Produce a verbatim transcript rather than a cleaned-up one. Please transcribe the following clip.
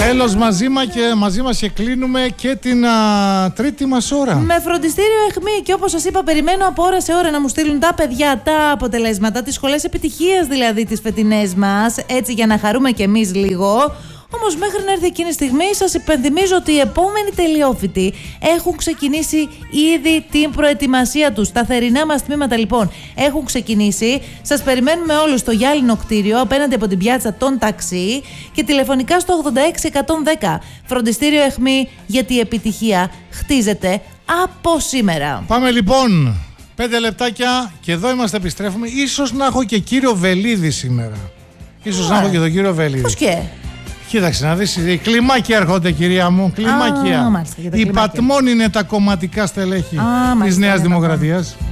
Τέλος μαζί, μα και, μαζί μας και κλείνουμε και την α, τρίτη μας ώρα. Με φροντιστήριο αιχμή και όπως σας είπα, περιμένω από ώρα σε ώρα να μου στείλουν τα παιδιά τα αποτελέσματα, τις σχολές επιτυχίας δηλαδή τις φετινές μας, έτσι για να χαρούμε κι εμείς λίγο. Όμως μέχρι να έρθει εκείνη η στιγμή σας υπενθυμίζω ότι οι επόμενοι τελειόφοιτοι έχουν ξεκινήσει ήδη την προετοιμασία τους. Τα θερινά μας τμήματα λοιπόν έχουν ξεκινήσει. Σας περιμένουμε όλους στο γυάλινο κτίριο απέναντι από την πιάτσα των ταξί και τηλεφωνικά στο ογδόντα έξι εκατόν δέκα. Φροντιστήριο αιχμή, γιατί η επιτυχία χτίζεται από σήμερα. Πάμε λοιπόν, πέντε λεπτάκια και εδώ είμαστε, επιστρέφουμε. Ίσως να έχω και κύριο Βελίδη σήμερα. Ίσως να έχω και τον κύριο Βελίδη. Πώς και? Κοίταξε να δεις, οι κλιμάκια έρχονται, κυρία μου, κλιμάκια. Α, μάλιστα, η Πατμόν είναι τα κομματικά στελέχη της Νέας Δημοκρατίας.